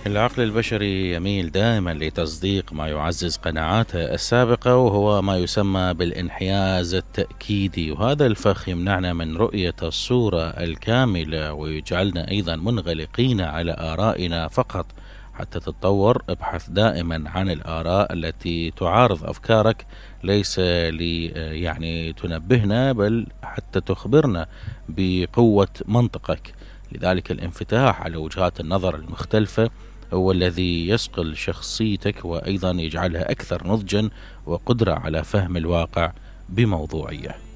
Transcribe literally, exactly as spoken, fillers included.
العقل البشري يميل دائما لتصديق ما يعزز قناعاته السابقة، وهو ما يسمى بالانحياز التأكيدي، وهذا الفخ يمنعنا من رؤية الصورة الكاملة ويجعلنا أيضا منغلقين على آرائنا فقط. حتى تتطور ابحث دائما عن الآراء التي تعارض أفكارك، ليس لي يعني تنبهنا بل حتى تخبرنا بقوة منطقك. لذلك الانفتاح على وجهات النظر المختلفة هو الذي يصقل شخصيتك وأيضا يجعلها أكثر نضجا وقدرة على فهم الواقع بموضوعية.